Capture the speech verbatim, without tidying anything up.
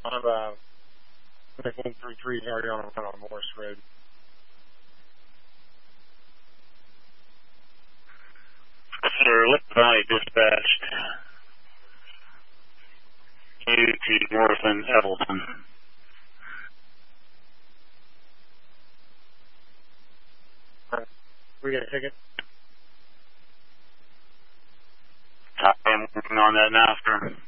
I'm uh, one three three already on, on Morris Road. Sir, Lick Valley dispatched U T North and Evelyn. Uh, we got a ticket? I am working on that now, sir.